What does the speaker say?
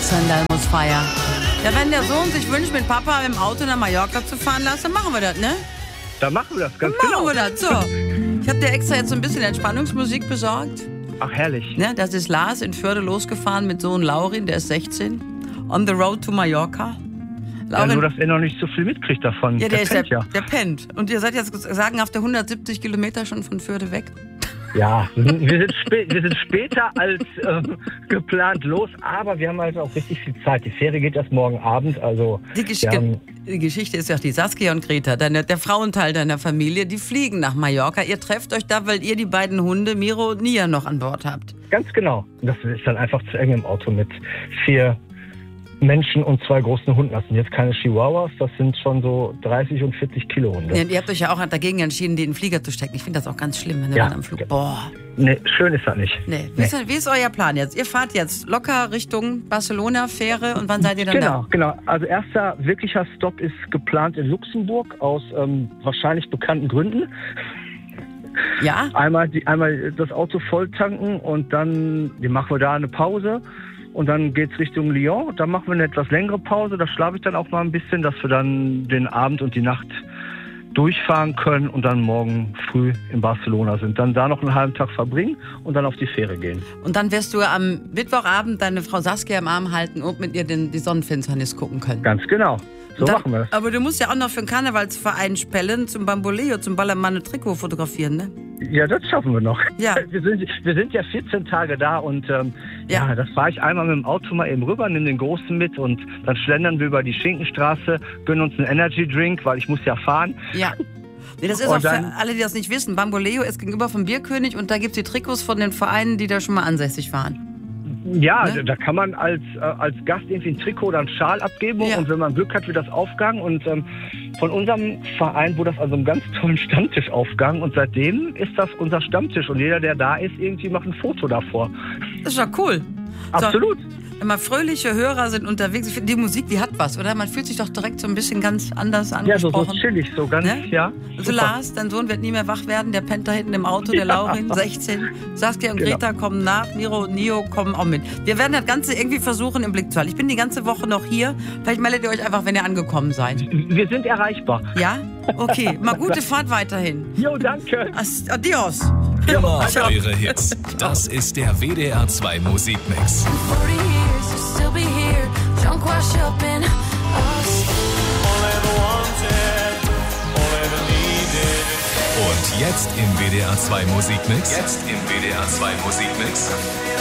Sandal muss feiern. Ja, wenn der Sohn sich wünscht, mit Papa im Auto nach Mallorca zu fahren lassen, dann machen wir das, ne? Dann machen wir das, ganz Machen genau. wir das, so. Ich habe dir extra jetzt so ein bisschen Entspannungsmusik besorgt. Ach, herrlich. Ne, das ist Lars in Förde losgefahren mit Sohn Laurin, der ist 16. On the road to Mallorca. Ja, nur, dass er noch nicht so viel mitkriegt davon. Ja, der pennt ja. der pennt. Und ihr seid jetzt sagenhaft 170 Kilometer schon von Förde weg. Ja, wir sind später als geplant los, aber wir haben also auch richtig viel Zeit. Die Fähre geht erst morgen Abend, also... Die Geschichte ist ja auch die Saskia und Greta, der Frauenteil deiner Familie, die fliegen nach Mallorca. Ihr trefft euch da, weil ihr die beiden Hunde, Miro und Nia, noch an Bord habt. Ganz genau. Das ist dann einfach zu eng im Auto mit 4 Menschen und 2 großen Hunden. Das sind jetzt keine Chihuahuas, das sind schon so 30 und 40 Kilo Hunde. Ja, und ihr habt euch ja auch dagegen entschieden, die in den Flieger zu stecken. Ich finde das auch ganz schlimm, wenn ihr dann am Flug... Boah. Nee, schön ist das nicht. Nee. Wie ist euer Plan jetzt? Ihr fahrt jetzt locker Richtung Barcelona, Fähre, und wann seid ihr dann da? Genau. Also erster wirklicher Stopp ist geplant in Luxemburg aus wahrscheinlich bekannten Gründen. Ja? Einmal das Auto voll tanken und dann machen wir da eine Pause. Und dann geht's Richtung Lyon. Da machen wir eine etwas längere Pause. Da schlafe ich dann auch mal ein bisschen, dass wir dann den Abend und die Nacht durchfahren können und dann morgen früh in Barcelona sind. Dann da noch einen halben Tag verbringen und dann auf die Fähre gehen. Und dann wirst du am Mittwochabend deine Frau Saskia im Arm halten und mit ihr die Sonnenfinsternis gucken können. Ganz genau. So machen wir es. Aber du musst ja auch noch für den Karnevalsverein Spellen zum Bamboleo, zum Ballermann Trikot fotografieren, ne? Ja, das schaffen wir noch. Ja. Wir sind ja 14 Tage da und das fahre ich einmal mit dem Auto mal eben rüber, nehme den Großen mit und dann schlendern wir über die Schinkenstraße, gönnen uns einen Energy Drink, weil ich muss ja fahren. Ja. Nee, das ist auch für alle, die das nicht wissen. Bamboleo ist gegenüber vom Bierkönig und da gibt es die Trikots von den Vereinen, die da schon mal ansässig waren. Ja, ne? Da kann man als Gast irgendwie ein Trikot oder einen Schal abgeben und wenn man Glück hat, wird das aufgegangen. Und von unserem Verein wurde das also einen ganz tollen Stammtisch aufgegangen und seitdem ist das unser Stammtisch und jeder, der da ist, irgendwie macht ein Foto davor. Das ist ja cool. Absolut. So, immer fröhliche Hörer sind unterwegs. Ich finde, die Musik, die hat was, oder? Man fühlt sich doch direkt so ein bisschen ganz anders angesprochen. Ja, so chillig, so ganz, ne? ja. Also Lars, dein Sohn wird nie mehr wach werden, der pennt da hinten im Auto, der Laurin, 16. Saskia und Greta kommen nach, Miro und Nio kommen auch mit. Wir werden das Ganze irgendwie versuchen im Blick zu halten. Ich bin die ganze Woche noch hier. Vielleicht meldet ihr euch einfach, wenn ihr angekommen seid. Wir sind erreichbar. Ja? Okay, mal gute Fahrt weiterhin. Jo, danke. Adios. Immer eure Hits. Das ist der WDR 2 Musikmix. Und jetzt im WDR 2 Musikmix.